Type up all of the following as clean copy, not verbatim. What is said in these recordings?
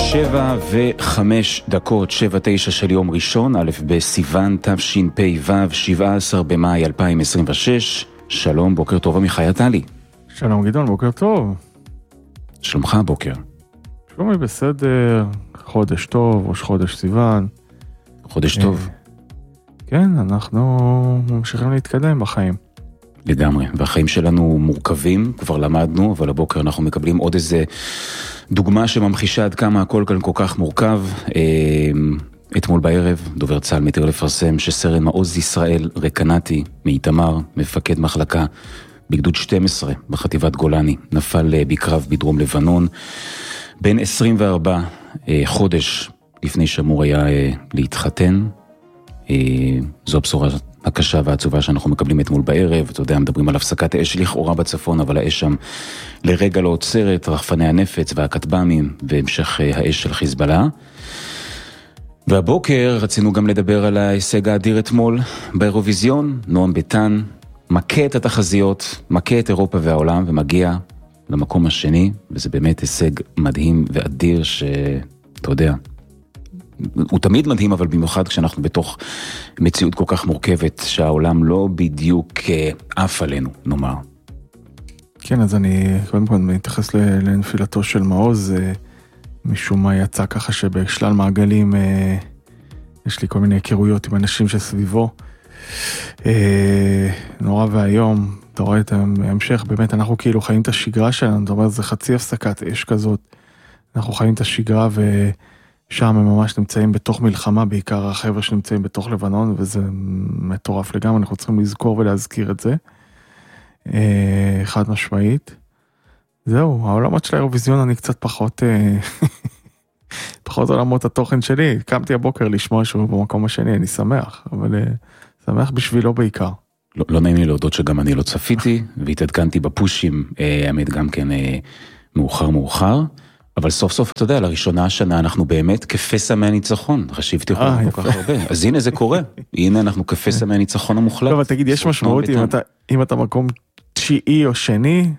7:05, 7:09 של יום ראשון, א' בסיוון תשפ"ו, 17 במאי 2026. שלום, בוקר טוב עמיחי עטלי. שלום גדעון, בוקר טוב. שלומך הבוקר? שלומי בסדר, חודש טוב, ראש חודש סיוון. חודש טוב. כן, אנחנו ממשיכים להתקדם בחיים. לגמרי, והחיים שלנו מורכבים, כבר למדנו, אבל הבוקר אנחנו מקבלים עוד איזה דוגמה שממחישה עד כמה הכל כאן כל כך מורכב. אתמול בערב דובר צה"ל מתיר לפרסם שסרן מעוז ישראל רקנתי מאיתמר, מפקד מחלקה בגדוד 12 בחטיבת גולני, נפל בקרב בדרום לבנון, בן 24 חודש לפני שאמור היה להתחתן. זו הבשורה הקשה והעצובה שאנחנו מקבלים אתמול בערב. אתה יודע, מדברים על הפסקת האש לכאורה בצפון, אבל האש שם לרגע לא עוצרת, רחפני הנפץ והכטב"מים והמשך האש של חיזבאללה. והבוקר רצינו גם לדבר על ההישג האדיר אתמול באירוויזיון. נועם ביטן מכה את התחזיות, מכה את אירופה והעולם ומגיע למקום השני, וזה באמת הישג מדהים ואדיר שאתה יודע, הוא תמיד מדהים, אבל במיוחד כשאנחנו בתוך מציאות כל כך מורכבת, שהעולם לא בדיוק עף עלינו, נאמר. כן, אז אני קודם כל מתייחס לנפילתו של מעוז, משום מה יצא ככה שבשלל מעגלים יש לי כל מיני היכרויות עם אנשים שסביבו. נורא והיום, אתה רואה את ההמשך, באמת אנחנו כאילו חיים את השגרה שלנו, זאת אומרת, זה חצי הפסקת אש כזאת, אנחנו חיים את השגרה שם הם ממש נמצאים בתוך מלחמה, בעיקר החבר'ה שנמצאים בתוך לבנון, וזה מטורף לגמרי, אנחנו צריכים לזכור ולהזכיר את זה. חד משמעית. זהו, העולמות של האירוויזיון אני קצת פחות עולמות התוכן שלי. קמתי הבוקר לשמוע שהוא במקום השני, אני שמח, אבל שמח בשבילו בעיקר. לא נעים לי להודות שגם אני לא צפיתי, והתעדכנתי בפושים, האמת גם כן מאוחר. אבל סוף סוף, אתה יודע, לראשונה השנה אנחנו באמת כפסע מהניצחון. חשיבתי כל כך הרבה. אז הנה זה קורה. הנה אנחנו כפסע מהניצחון המוחלט. לא, אבל תגיד, יש משמעות אם אתה מקום תשיעי או שני?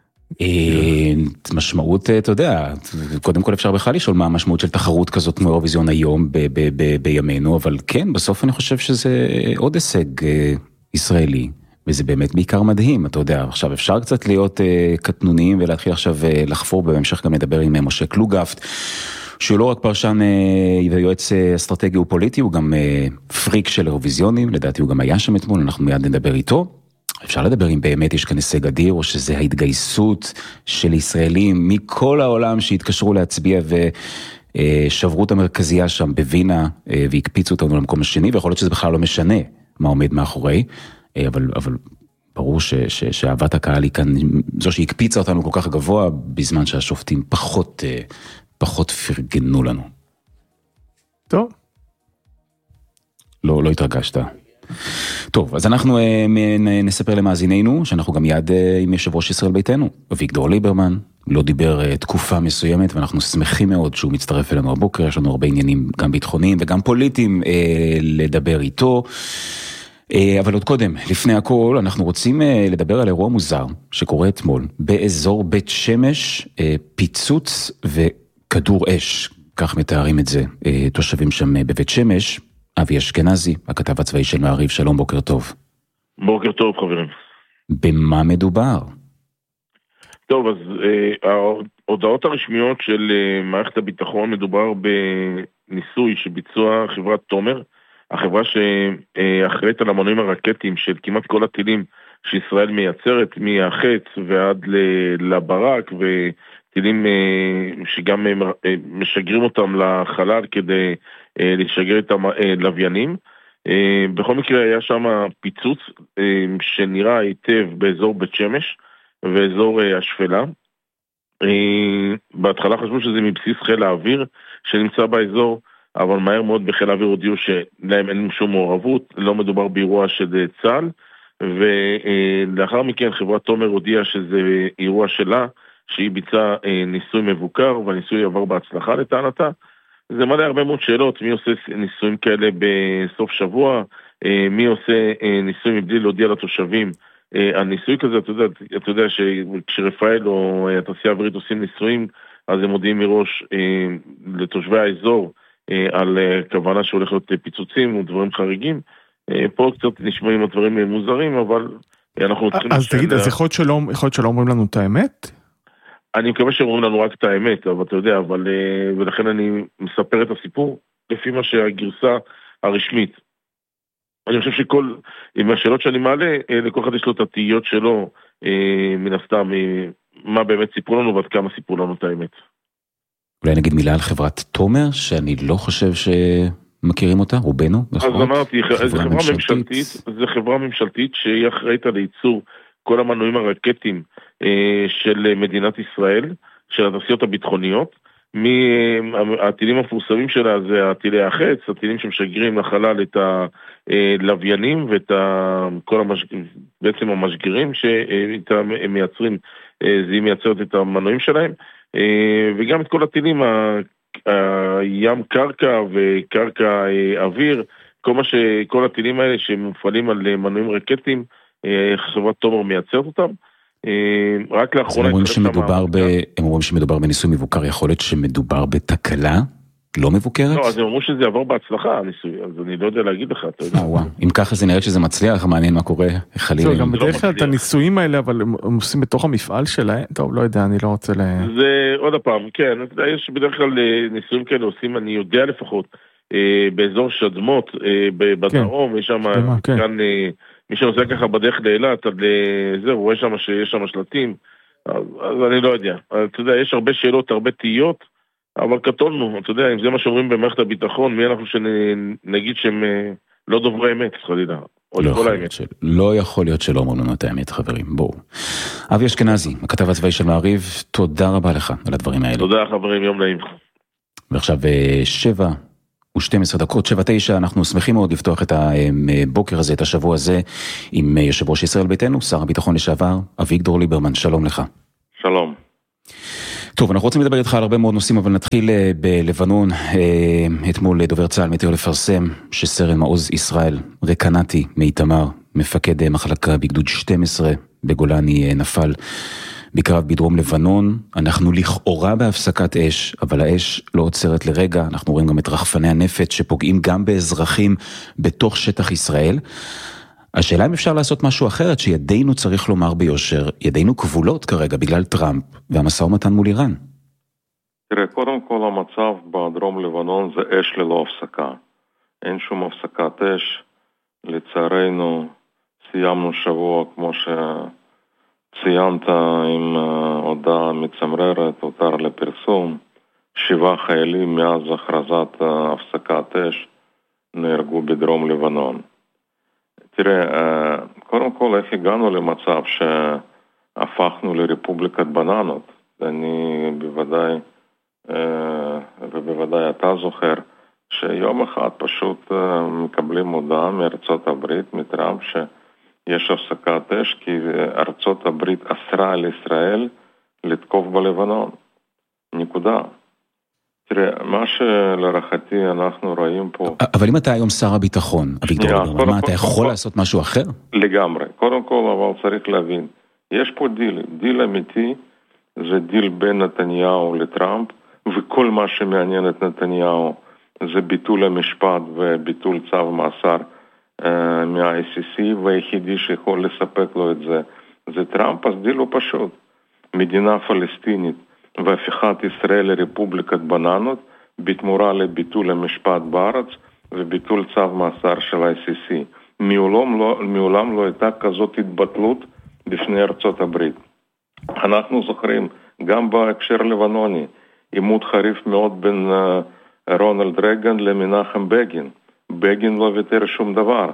משמעות, אתה יודע, קודם כל אפשר בכלל לשאול מה המשמעות של תחרות כזאת כמו אירוויזיון היום בימינו, אבל כן, בסוף אני חושב שזה עוד הישג ישראלי. וזה באמת בעיקר מדהים, אתה יודע, עכשיו אפשר קצת להיות קטנוניים ולהתחיל עכשיו לחפור, בהמשך גם לדבר עם משה קלוגפט, שהוא לא רק פרשן ויועץ אסטרטגי ופוליטי, הוא גם פריק של אירוויזיונים, לדעתי הוא גם היה שם אתמול, אנחנו מיד נדבר איתו. אפשר לדבר אם באמת יש כאן הישג אדיר, או שזה ההתגייסות של ישראלים מכל העולם שהתקשרו להצביע ושברו את המרכזייה שם בווינה, והקפיצו אותנו למקום השני, ויכול להיות שזה בכלל לא משנה מה עומד מאחורי. אבל ברור שאהבת הקהל היא כאן, זו שהקפיצה אותנו כל כך גבוה, בזמן שהשופטים פחות פרגנו לנו. טוב. לא התרגשת. טוב, אז אנחנו נספר למאזינינו, שאנחנו גם מיד עם יושב ראש ישראל ביתנו, אביגדור ליברמן, לא דיבר תקופה מסוימת, ואנחנו שמחים מאוד שהוא מצטרף אלינו הבוקר, יש לנו הרבה עניינים גם ביטחוניים וגם פוליטיים לדבר איתו. אבל עוד קודם, לפני הכל, אנחנו רוצים לדבר על אירוע מוזר שקורה אתמול באזור בית שמש, פיצוץ וכדור אש, כך מתארים את זה תושבים שם בבית שמש. אבי אשכנזי, הכתב הצבאי של מעריב, שלום, בוקר טוב. בוקר טוב חברים. במה מדובר? טוב, אז ההודעות הרשמיות של מערכת הביטחון, מדובר בניסוי שביצוע חברת תומר, החברה שאחראית על המנועים הרקטיים של כמעט כל הטילים שישראל מייצרת, מהחץ ועד לברק, וטילים שגם משגרים אותם לחלל כדי לשגר את הלוויינים. בכל מקרה היה שם פיצוץ שנראה היטב באזור בית שמש ואזור השפלה. בהתחלה חשבו שזה מבסיס חיל האוויר שנמצא באזור, אבל מהר מאוד בחיל האוויר הודיעו שלהם אין שום מעורבות, לא מדובר באירוע של צה"ל, ולאחר מכן חברת תומר הודיעה שזה אירוע שלה, שהיא ביצעה ניסוי מבוקר, והניסוי עבר בהצלחה לטענתה. זה מלא הרבה מאוד שאלות, מי עושה ניסויים כאלה בסוף שבוע, מי עושה ניסוי מבלי להודיע לתושבים. הניסוי כזה, אתה יודע שכשרפאל או התעשייה האווירית עושים ניסויים, אז הם מודיעים מראש לתושבי האזור על כוונה שהולך להיות פיצוצים ודברים חריגים. פה קצת נשמעים הדברים מוזרים, אבל אנחנו צריכים... אז תגיד, אז יכול להיות שלא אומרים לנו את האמת? אני מקווה שאומרים לנו רק את האמת, אבל אתה יודע, ולכן אני מספר את הסיפור לפי מה שהגרסה הרשמית. אני חושב עם השאלות שאני מעלה, לכל אחד יש לו את התהיות שלו, מן הסתם, מה באמת סיפרו לנו ועד כמה סיפרו לנו את האמת. אולי נגיד מילה על חברת תומר, שאני לא חושב שמכירים אותה, רובנו. אז אמרתי, זו חברה ממשלתית שהיא אחראית על ייצור כל המנועים הרקטיים של מדינת ישראל, של התעשיות הביטחוניות. הטילים המפורסמים שלה זה הטילי החץ, הטילים שמשגרים לחלל את הלוויינים ואת בעצם המשגרים שהם מייצרים, זה מייצרת את המנועים שלהם, וגם את כל הטילים, ים קרקע וקרקע אוויר, כל הטילים האלה שמופעלים על מנועים רקטיים, חברת תומר מייצרת אותם. רק לאחרונה... הם אומרים שמדובר בניסוי מבוקר, יכול להיות שמדובר בתקלה לא מבוקרת? לא, אז הם אמרו שזה יעבור בהצלחה הניסוי, אז אני לא יודע להגיד לך. אם ככה זה נראה שזה מצליח, מעניין מה קורה חלילה. גם בדרך כלל את הניסויים האלה, אבל הם עושים בתוך המפעל שלהם, טוב, לא יודע, אני לא רוצה זה עוד הפעם, כן, יש בדרך כלל ניסויים כאלה עושים, אני יודע לפחות, באזור שדמות, בדרום, יש שם כאן... מי שנוסע ככה בדרך לאילת, הוא רואה שם שיש שם שלטים, אז אני לא יודע. אתה יודע, יש הרבה שאלות, הרבה תהיות, אבל קטולנו, אתה יודע, אם זה מה שאומרים במערכת הביטחון, מי אנחנו שנגיד שהם לא דוברי אמת, חלילה, או לכל האמת. לא יכול להיות שלא אומרים לנו את האמת, חברים, בואו. אבי אשכנזי, הכתב הצבאי של מעריב, תודה רבה לך על הדברים האלה. תודה חברים, יום נעים. ועכשיו 7:12, 7:09, אנחנו שמחים מאוד לפתוח את הבוקר הזה, את השבוע הזה, עם יושב ראש ישראל ביתנו, שר הביטחון לשעבר, אביגדור ליברמן, שלום לך. שלום. טוב, אנחנו רוצים לדבר איתך על הרבה מאוד נושאים, אבל נתחיל בלבנון. אתמול דובר צה"ל מתיר לפרסם שסרן מעוז ישראל רקנתי מאיתמר, מפקד מחלקה בגדוד 12 בגולני, נפל בקרב בדרום לבנון. אנחנו לכאורה בהפסקת אש, אבל האש לא עוצרת לרגע. אנחנו רואים גם את רחפני הנפץ שפוגעים גם באזרחים בתוך שטח ישראל. השאלה אם אפשר לעשות משהו אחרת, שידינו, צריך לומר ביושר, ידינו כבולות כרגע בגלל טראמפ והמשא ומתן מול איראן. תראה, קודם כל המצב בדרום לבנון זה אש ללא הפסקה. אין שום הפסקת אש. לצערנו סיימנו שבוע כמו ציינת עם הודעה מצמררת, הותר לפרסום, 7 חיילים מאז הכרזת הפסקת אש נהרגו בדרום לבנון. תראה, קודם כל איך הגענו למצב שהפכנו לרפובליקת בננות. אני ובוודאי אתה זוכר שיום אחד פשוט מקבלים הודעה מארצות הברית, מטראמפ, יש הפסקת אש כי ארצות הברית אסרה על ישראל לתקוף בלבנון. נקודה. תראה, מה שלרחתי אנחנו רואים פה... אבל אם אתה היום שר הביטחון, אביגדור ליברמן, מה, אתה יכול לעשות משהו אחר? לגמרי. קודם כל, אבל צריך להבין, יש פה דיל אמיתי, זה דיל בין נתניהו לטראמפ, וכל מה שמעניין את נתניהו זה ביטול המשפט וביטול צו מאסר מה-ICC, והיחידי שיכול לספק לו את זה טראמפ. אז דיל הוא פשוט. מדינה פלסטינית והפיכת ישראל לרפובליקת בננות בתמורה לביטול המשפט בארץ וביטול צו מאסר של ICC. מעולם לא הייתה כזאת התבטלות בפני ארצות הברית. אנחנו זוכרים גם בהקשר לבנוני עימות חריף מאוד בין רונלד רייגן למנחם בגין. בגין לא ויתר שום דבר.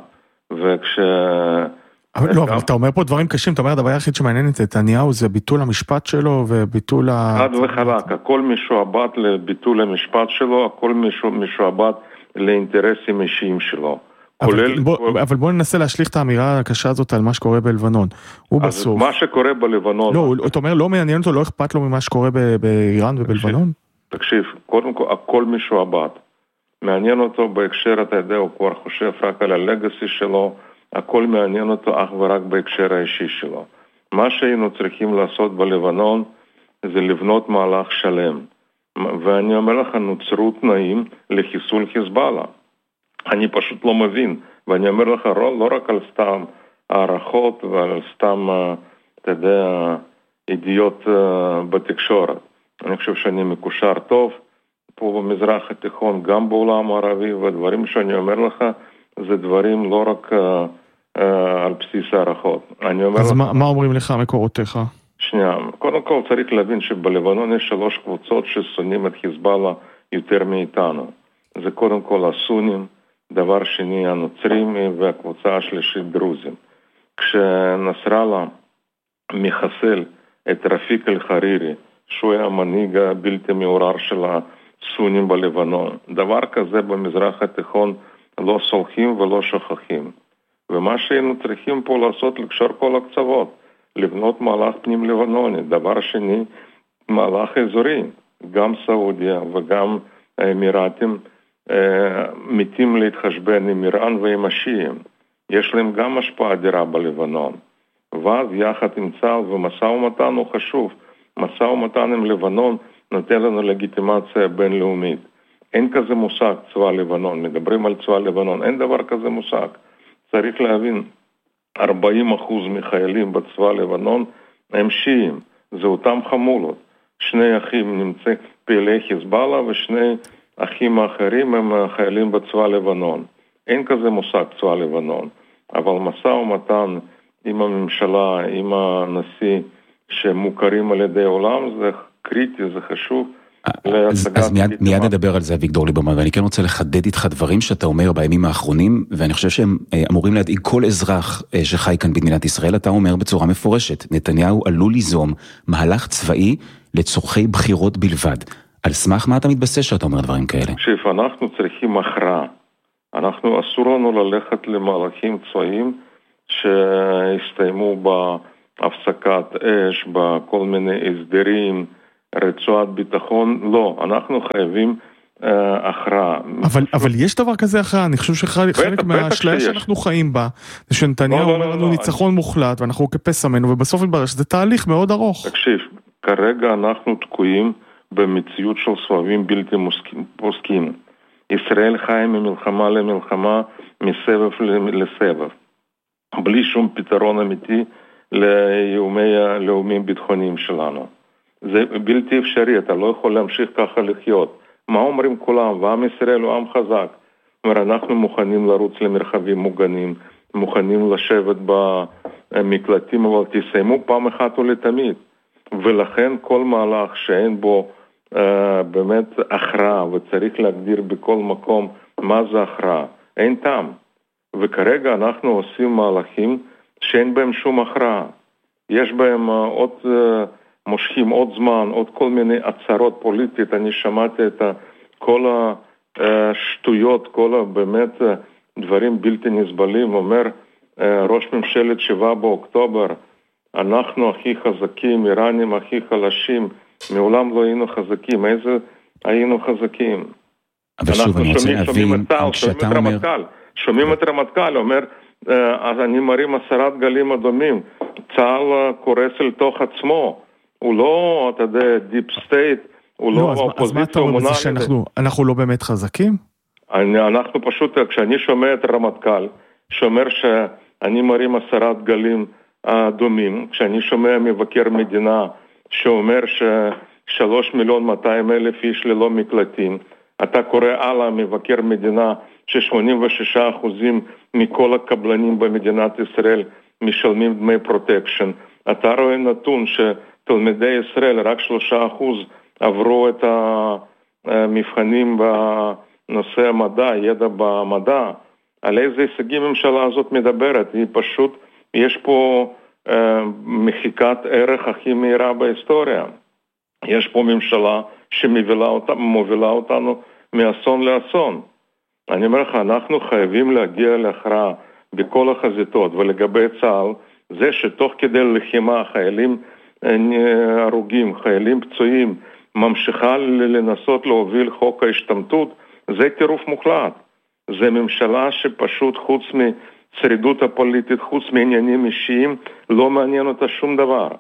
לא, אבל אתה אומר פה דברים קשים, אתה אומר הדבר היחיד שמעניין את נתניהו זה ביטול המשפט שלו וביטול חד וחלק, הכל משועבד לביטול המשפט שלו, הכל משועבד לאינטרסים אישיים שלו. אבל בוא ננסה להשליך את האמירה הקשה הזאת על מה שקורה בלבנון. אז מה שקורה בלבנון... לא, אתה אומר לא מעניין אותו, לא אכפת לו ממה שקורה באיראן ובלבנון? תקשיב, קודם כל הכל משועבד. מעניין אותו בהקשר, אתה יודע, הוא כבר חושב רק על הלגאסי שלו, הכל מעניין אותו אך ורק בהקשר האישי שלו. מה שהיינו צריכים לעשות בלבנון זה לבנות מהלך שלם. ואני אומר לך, נוצרו תנאים לחיסול חיזבאללה. אני פשוט לא מבין, ואני אומר לך, לא רק על סתם הערכות ועל סתם, אתה יודע, ידיעות בתקשורת. אני חושב שאני מקושר טוב פה במזרח התיכון, גם בעולם הערבי, והדברים שאני אומר לך, זה דברים לא רק על בסיס הערכות. אז מה אומרים לך מקורותיך? שנייה, קודם כל צריך להבין שבלבנון יש 3 קבוצות ששונאים את חיזבאללה יותר מאיתנו. זה קודם כל הסונים, דבר שני הנוצרים והקבוצה השלישית דרוזים. כשנסראללה מחסל את רפיק אל-חרירי, שהוא היה המנהיג הבלתי מעורר של הסונים בלבנון, דבר כזה במזרח התיכון לא סולחים ולא שוכחים. ומה שהיינו צריכים פה לעשות, לקשור כל הקצוות, לבנות מהלך פנים לבנוני. דבר שני, מהלך אזורי, גם סעודיה וגם האמירתים מתים להתחשבן עם איראן ועם השיעים. יש להם גם השפעה אדירה בלבנון. ואז יחד עם צה"ל, ומשא ומתן הוא חשוב. משא ומתן עם לבנון נותן לנו לגיטימציה בינלאומית. אין כזה מושג צבא לבנון, מדברים על צבא לבנון, אין דבר כזה מושג. צריך להבין, 40% מחיילים בצבא לבנון הם שיעים, זה אותם חמולות. 2 אחים נמצאים פעילי חיזבאללה ושני אחים האחרים הם חיילים בצבא לבנון. אין כזה מושג צבא לבנון, אבל משא ומתן עם הממשלה, עם הנשיא שמוכרים על ידי העולם, זה קריטי, זה חשוב. אז מיד נדבר על זה אביגדור ליברמן, ואני כן רוצה לחדד איתך דברים שאתה אומר בימים האחרונים, ואני חושב שהם אמורים להדאיג כל אזרח שחי כאן במדינת ישראל. אתה אומר בצורה מפורשת, נתניהו עלול ליזום מהלך צבאי לצורכי בחירות בלבד. על סמך מה אתה מתבסס שאתה אומר דברים כאלה? אנחנו צריכים הכרעה. אסור לנו ללכת למהלכים צבאיים שהסתיימו בהפסקת אש, בכל מיני הסדרים, רצועת ביטחון. לא, אנחנו חייבים הכרעה. אבל יש דבר כזה הכרעה? אני חושב שחלק מהאשליה שאנחנו חיים בה, זה שנתניהו אומר לנו ניצחון מוחלט, ואנחנו כפס עמנו, ובסוף מתברר שזה תהליך מאוד ארוך. תקשיב, כרגע אנחנו תקועים במציאות של סבבים בלתי פוסקים. ישראל חיה ממלחמה למלחמה, מסבב לסבב, בלי שום פתרון אמיתי לאיומי הלאומים ביטחוניים שלנו. זה בלתי אפשרי, אתה לא יכול להמשיך ככה לחיות. מה אומרים כולם? ועם ישראל הוא עם חזק. אנחנו מוכנים לרוץ למרחבים מוגנים, מוכנים לשבת במקלטים, אבל תסיימו פעם אחת ולתמיד. ולכן כל מהלך שאין בו באמת הכרעה, וצריך להגדיר בכל מקום מה זה הכרעה, אין טעם. וכרגע אנחנו עושים מהלכים שאין בהם שום הכרעה. יש בהם עוד מושכים עוד זמן, עוד כל מיני הצהרות פוליטית. אני שמעתי את כל השטויות, כל באמת דברים בלתי נסבלים. אומר ראש ממשלת 7 באוקטובר, אנחנו הכי חזקים, איראנים הכי חלשים. מעולם לא היינו חזקים. איזה היינו חזקים? אבל שוב, אני רוצה להבין, כשאתה אומר... שומעים את רמטכ"ל, אומר, אז אני מרים 10 דגלים אדומים. צה"ל קורס אל תוך עצמו. הוא לא, אתה יודע, דיפ סטייט, הוא לא אז מה אתה אומר בזה שאנחנו לא באמת חזקים? אנחנו פשוט, כשאני שומע את הרמטכ"ל, שאומר שאני מרים 10 דגלים אדומים, כשאני שומע מבקר מדינה, שאומר ש3,200,000 איש ללא מקלטים, אתה קורא הלאה מבקר מדינה, ש86% מכל הקבלנים במדינת ישראל משלמים דמי פרוטקשן. אתה רואה נתון שתלמידי ישראל, רק 3% עברו את המבחנים בנושא המדע, ידע במדע. על איזה הישגים הממשלה הזאת מדברת? היא פשוט, יש פה מחיקת ערך הכי מהירה בהיסטוריה. יש פה ממשלה שמובילה אותנו מאסון לאסון. אני אומר לך, אנחנו חייבים להגיע להכרעה בכל החזיתות, ולגבי צה"ל, זה שתוך כדי לחימה חיילים הרוגים, חיילים פצועים, ממשיכה לנסות להוביל חוק ההשתמטות, זה טירוף מוחלט. זה ממשלה שפשוט חוץ משרידות הפוליטית, חוץ מעניינים אישיים, לא מעניין אותה שום דבר.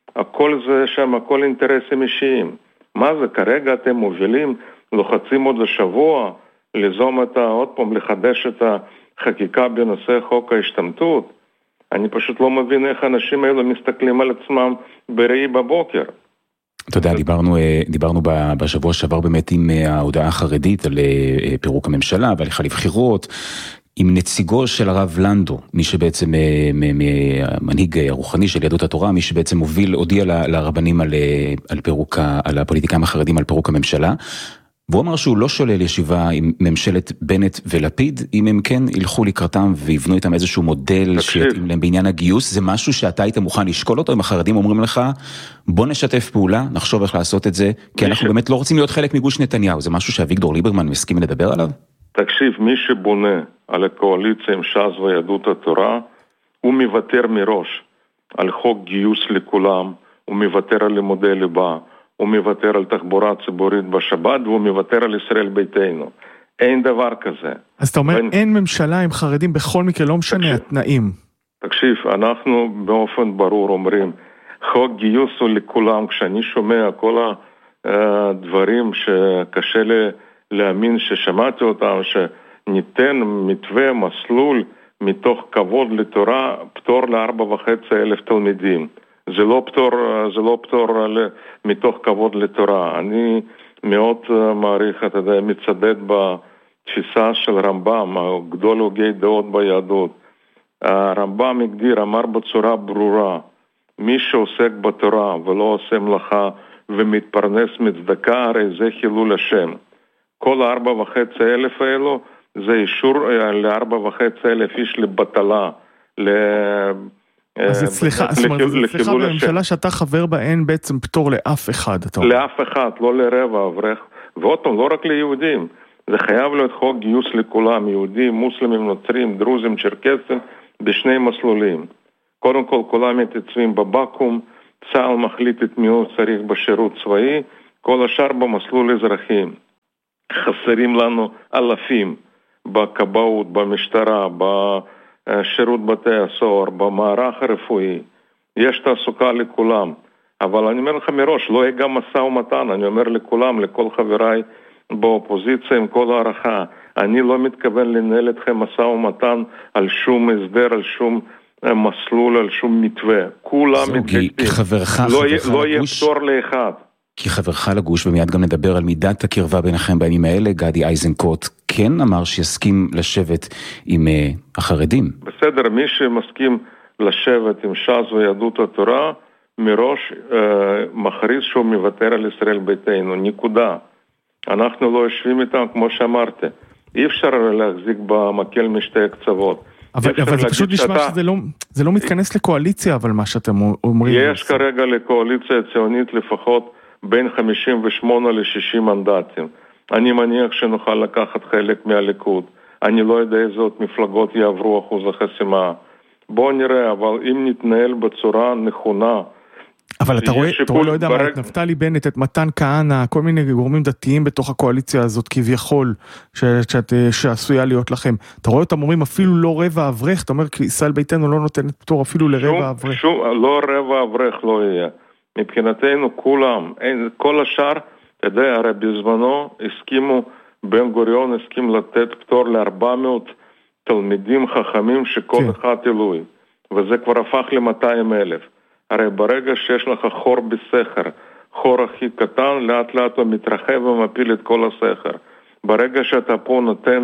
הכל זה שם, הכל אינטרסים אישיים. מה זה? כרגע אתם מובילים, לוחצים עוד לשבוע, ליזום עוד פעם, לחדש את החקיקה בנושא חוק ההשתמטות. אני פשוט לא מבין איך האנשים האלו מסתכלים על עצמם בראי בבוקר. אתה יודע, דיברנו בשבוע שעבר באמת עם ההודעה החרדית על פירוק הממשלה והליכה לבחירות, עם נציגו של הרב לנדו, מי שבעצם המנהיג הרוחני של יהדות התורה, מי שבעצם הודיע לרבנים על הפוליטיקאים החרדים על פירוק הממשלה, והוא אמר שהוא לא שולל ישיבה עם ממשלת בנט ולפיד, אם הם כן ילכו לקראתם ויבנו איתם איזשהו מודל שיתאים להם בעניין הגיוס. זה משהו שאתה היית מוכן לשקול אותו, אם החרדים אומרים לך, בוא נשתף פעולה, נחשוב איך לעשות את זה, כי אנחנו באמת לא רוצים להיות חלק מגוש נתניהו. זה משהו שאביגדור ליברמן מסכים לדבר עליו? תקשיב, מי שבונה על הקואליציה עם ש"ס ויהדות התורה, הוא מוותר מראש על חוק גיוס לכולם, הוא מוותר על לימודי ליבה, הוא מוותר על תחבורה ציבורית בשבת, והוא מוותר על ישראל ביתנו. אין דבר כזה. אז אתה אומר, אין ממשלה עם חרדים בכל מקרה, לא משנה התנאים. תקשיב, אנחנו באופן ברור אומרים, חוק גיוס הוא לכולם. כשאני שומע כל הדברים שקשה להאמין ששמעתי אותם, שניתן מתווה, מסלול, מתוך כבוד לתורה, פטור ל4,500 תלמידים. זה לא פטור מתוך כבוד לתורה. אני מאוד מעריך, אתה יודע, מצדד בתפיסה של רמב"ם, גדול הוגי דעות ביהדות. הרמב"ם אמר בצורה ברורה, מי שעוסק בתורה ולא עושה מלאכה ומתפרנס מצדקה, הרי זה חילול השם. כל 4,500 האלו זה אישור ל4,500 איש לבטלה, אז אצלך בממשלה שאתה חבר בה אין בעצם פטור לאף אחד, אתה אומר. לאף אחד, לא לרבע אברך, ועוד פעם, לא רק ליהודים. זה חייב להיות חוק גיוס לכולם, יהודים, מוסלמים, נוצרים, דרוזים, צ'רקסים, בשני מסלולים. קודם כל, כולם מתייצבים בבקו"ם, צה"ל מחליט את מי הוא צריך בשירות צבאי, כל השאר במסלול אזרחים. חסרים לנו אלפים בכבאות, במשטרה, בשירות בתי הסוהר, במערך הרפואי. יש תעסוקה לכולם. אבל אני אומר לך מראש, לא יהיה גם משא ומתן. אני אומר לכולם, לכל חבריי באופוזיציה, עם כל הערכה, אני לא מתכוון לנהל אתכם משא ומתן על שום הסדר, על שום מסלול, על שום מתווה. כולם מתגייסים. לא יהיה פטור לאחד. כי חברך לגוש, ומיד גם נדבר על מידת הקרבה ביניכם בימים האלה, גדי איזנקוט כן אמר שיסכים לשבת עם החרדים. בסדר, מי שמסכים לשבת עם ש"ס ויהדות התורה, מראש מכריז שהוא מוותר על ישראל ביתנו, נקודה. אנחנו לא יושבים איתם, כמו שאמרתי. אי אפשר להחזיק במקל משתי הקצוות. אבל זה פשוט נשמע שזה לא מתכנס לקואליציה, אבל מה שאתם אומרים. יש כרגע לקואליציה הציונית לפחות בין 58 ל-60 מנדטים. אני מניח שנוכל לקחת חלק מהליכוד. אני לא יודע איזה עוד מפלגות יעברו אחוז החסימה. בואו נראה, אבל אם נתנהל בצורה נכונה... אבל אתה רואה, לא יודע מה, את נפתלי בנט, את מתן כהנא, כל מיני גורמים דתיים בתוך הקואליציה הזאת, כביכול, שעשויה להיות לכם. אתה רואה אותם אומרים, אפילו לא רבע אברך, אתה אומר, כי ישראל ביתנו לא נותנת פטור אפילו לרבע אברך. לא רבע אברך לא יהיה. מבחינתנו כולם, כל השאר, אתה יודע, הרי בזמנו הסכימו, בן גוריון הסכים לתת פטור ל400 תלמידים חכמים שכל אחד אלוהי, וזה כבר הפך ל200,000. הרי ברגע שיש לך חור בסכר, חור הכי קטן, לאט לאט הוא מתרחב ומפיל את כל הסכר. ברגע שאתה פה נותן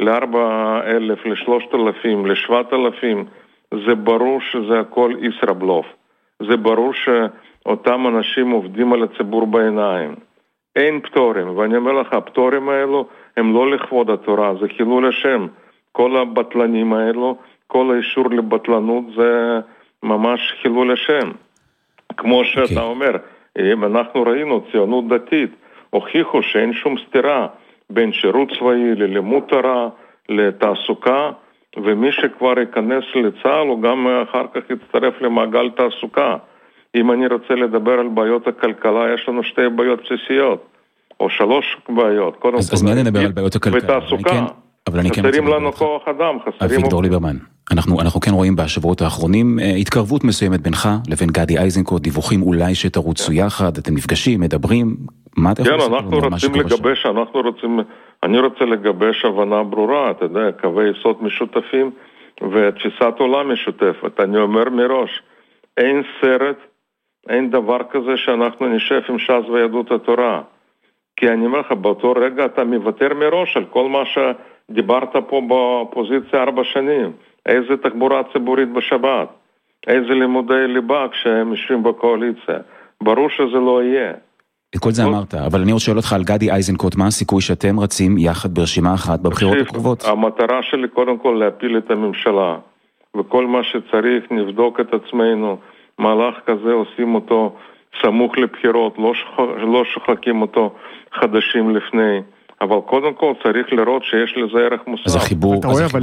ל4,000, ל3,000, ל7,000, זה ברור שזה הכל ישראבלוף. זה ברור שאותם אנשים עובדים על הציבור בעיניים. אין פטורים, ואני אומר לך, הפטורים האלו הם לא לכבוד התורה, זה חילול השם. כל הבטלנים האלו, כל האישור לבטלנות זה ממש חילול השם. כמו שאתה אומר, אם אנחנו ראינו ציונות דתית, הוכיחו שאין שום סתירה בין שירות צבאי ללימוד תורה, לתעסוקה, ומי שכבר ייכנס לצה"ל הוא גם אחר כך יצטרף למעגל תעסוקה. אם אני רוצה לדבר על בעיות הכלכלה, יש לנו 2 בעיות בסיסיות, או 3 בעיות. אז מיד נדבר על בעיות הכלכלה. ותעסוקה. חסרים לנו כוח אדם, חסרים... אביגדור ליברמן, אנחנו כן רואים בשבועות האחרונים התקרבות מסוימת בינך לבין גדי איזנקוט, דיווחים אולי שתרוצו יחד, אתם נפגשים, מדברים, מה אתה יכול לעשות? כן, אנחנו רוצים לגבש, אני רוצה לגבש הבנה ברורה, אתה יודע, קווי יסוד משותפים ותפיסת עולם משותפת. אני אומר מראש, אין סרט, אין דבר כזה שאנחנו נשב עם ש"ס ויהדות התורה. כי אני אומר לך, באותו רגע אתה מוותר מראש על כל מה שדיברת פה באופוזיציה 4 שנים. איזה תחבורה ציבורית בשבת, איזה לימודי ליבה כשהם יושבים בקואליציה. ברור שזה לא יהיה. את כל זה אמרת, אבל אני רוצה לשאול אותך על גדי איזנקוט, מה הסיכוי שאתם רצים יחד ברשימה אחת בבחירות הקרובות? המטרה שלי קודם כל להפיל את הממשלה, וכל מה שצריך נבדוק את עצמנו, מהלך כזה עושים אותו סמוך לבחירות, לא שוחקים אותו חדשים לפני, אבל קודם כל צריך לראות שיש לזה ערך מוסף. אז החיבור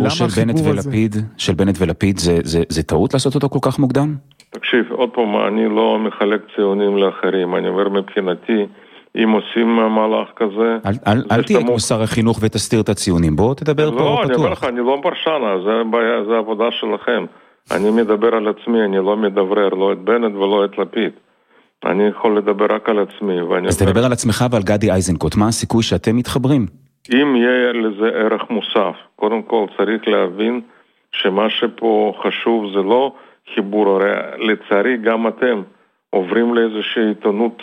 של בנט ולפיד זה טעות לעשות אותו כל כך מוקדם? תקשיב, עוד פעם, אני לא מחלק ציונים לאחרים, אני אומר מבחינתי, אם עושים מהלך כזה... אל תהיה כמו שר החינוך ותסתיר את הציונים, בוא תדבר פה פתוח. לא, אני אומר לך, אני לא פרשן, זה עבודה שלכם. אני מדבר על עצמי, אני לא מדברר, לא את בנט ולא את לפיד. אני יכול לדבר רק על עצמי. אז תדבר על עצמך ועל גדי איזנקוט, מה הסיכוי שאתם מתחברים? אם יהיה לזה ערך מוסף, קודם כל צריך להבין שמה שפה חשוב זה לא חיבור, הרי לצערי גם אתם עוברים לאיזושהי עיתונות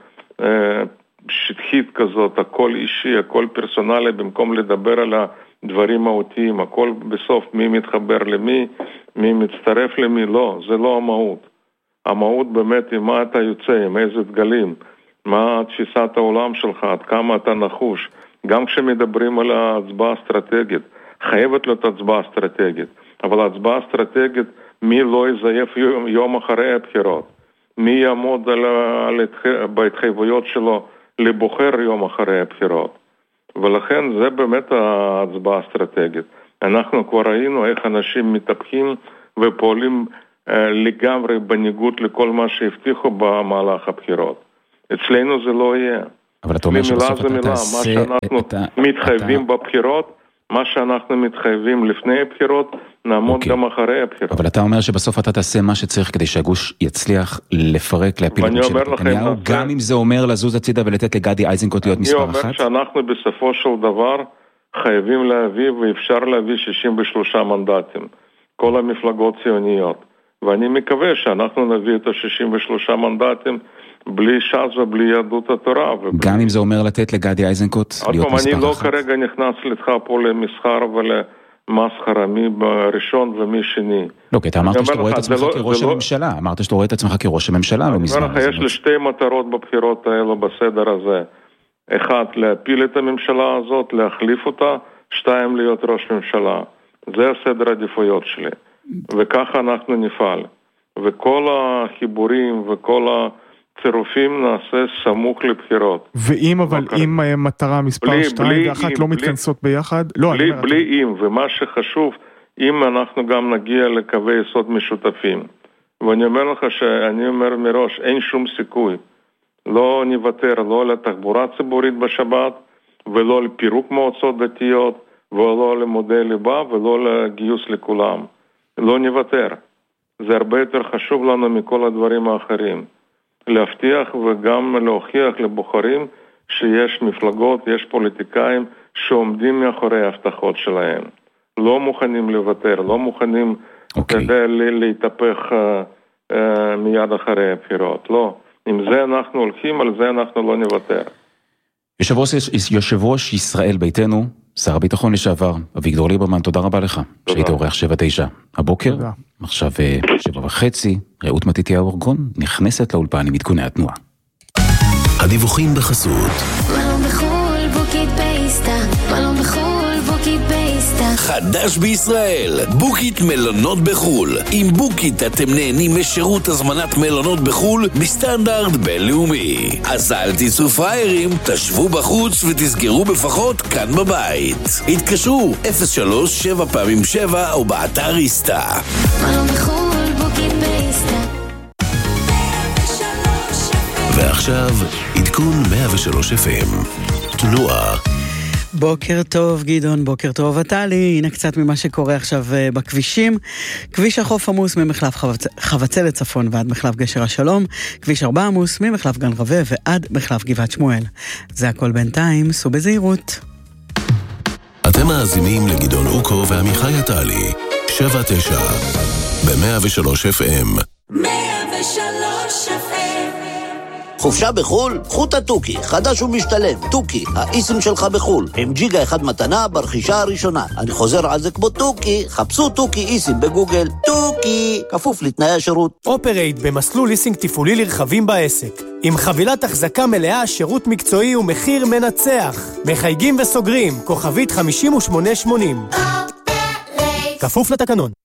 שטחית כזאת, הכל אישי, הכל פרסונלי, במקום לדבר על הדברים מהותיים, הכל בסוף מי מתחבר למי, מי מצטרף למי, לא, זה לא המהות. המהות באמת היא מה אתה יוצא, עם איזה דגלים, מה תפיסת העולם שלך, עד כמה אתה נחוש. גם כשמדברים על ההצבעה האסטרטגית, חייבת להיות הצבעה אסטרטגית, אבל ההצבעה האסטרטגית, מי לא יזייף יום אחרי הבחירות, מי יעמוד בהתחייבויות שלו לבוחר יום אחרי הבחירות. ולכן זה באמת ההצבעה האסטרטגית. אנחנו כבר ראינו איך אנשים מתהפכים ופועלים לגמרי בניגוד לכל מה שהבטיחו במהלך הבחירות. אצלנו זה לא יהיה. אבל אתה אומר שבסוף אתה תעשה... מה שאנחנו מתחייבים בבחירות, מה שאנחנו מתחייבים לפני הבחירות, נעמוד גם אחרי הבחירות. אבל אתה אומר שבסוף אתה תעשה מה שצריך כדי שהגוש יצליח לפרק, להפיל את ממשלת נתניהו, גם אם זה אומר לזוז הצידה ולתת לגדי איזנקוט להיות מספר אחת? אני אומר שאנחנו בסופו של דבר חייבים להביא, ואפשר להביא 63 מנדטים, כל המפלגות ציוניות. ואני מקווה שאנחנו נביא את ה-63 מנדטים בלי ש"ס ובלי יהדות התורה. גם אם זה אומר לתת לגדי איזנקוט להיות מספר אחת? אני לא כרגע נכנס לך פה למסחר ולמסחרה, מי בראשון ומי שני. לא, כי אתה אמרת שאתה רואה את עצמך כראש הממשלה. אמרת שאתה רואה את עצמך כראש הממשלה. אני אומר לך, יש לי 2 מטרות בבחירות האלו בסדר הזה. 1, להפיל את הממשלה הזאת, להחליף אותה. 2, להיות ראש ממשלה. זה הסדר העדיפויות שלי. וככה אנחנו נפעל. וכל החיבורים וכל הצירופים נעשה סמוך לבחירות. ואם אבל אם מטרה מספר 2 ו1 לא מתכנסות ביחד? בלי אם, ומה שחשוב, אם אנחנו גם נגיע לקווי יסוד משותפים. ואני אומר לך שאני אומר מראש, אין שום סיכוי. לא נוותר לא לתחבורה ציבורית בשבת, ולא לפירוק מועצות דתיות, ולא לימודי ליבה, ולא לגיוס לכולם. לא נוותר. זה הרבה יותר חשוב לנו מכל הדברים האחרים. להבטיח וגם להוכיח לבוחרים שיש מפלגות, יש פוליטיקאים שעומדים מאחורי ההבטחות שלהם. לא מוכנים לוותר, לא מוכנים להתהפך מיד אחרי הבחירות. לא. אם זה אנחנו הולכים, על זה אנחנו לא נוותר. יושב ראש ישראל ביתנו, שר הביטחון לשעבר, אביגדור ליברמן, תודה רבה לך, שהיית אורח 7-9 הבוקר, עכשיו 7:30, רעות מתתיהו אורגון נכנסת לאולפן עם עדכוני התנועה. הדיווחים בחסות חדש בישראל, בוקית מלונות בחול. עם בוקית אתם נהנים משירות הזמנת מלונות בחול בסטנדרט בינלאומי. אז אל תיסעו פריירים, תשבו בחוץ ותסגרו בפחות כאן בבית. התקשרו 03-7x7 או באתר איסטה. מלון בחול, בוקית באיסטה. ועכשיו עדכון 103 FM תנועה. בוקר טוב גדעון, בוקר טוב עטלי. הנה קצת ממה שקורה עכשיו בכבישים. כביש החוף עמוס ממחלף חבצל לצפון ועד מחלף גשר השלום, כביש 4 עמוס ממחלף גן רווה ועד מחלף גבעת שמואל. זה הכל בינתיים, סעו בזהירות. אתם מאזינים לגדעון אוקו ועמיחי עטלי, 7-9 ב-103 FM. 103 FM. חופשה בחול? קחו את הטוקי, חדש ומשתלם. טוקי, האיסם שלך בחול. עם ג'יגה אחד מתנה ברכישה הראשונה. אני חוזר על זה כמו טוקי, חפשו טוקי איסם בגוגל. טוקי, כפוף לתנאי השירות. אופרייט במסלול ליסינג טיפולי לרכבים בעסק. עם חבילת החזקה מלאה, שירות מקצועי ומחיר מנצח. מחייגים וסוגרים, כוכבית 5880. כפוף לתקנון.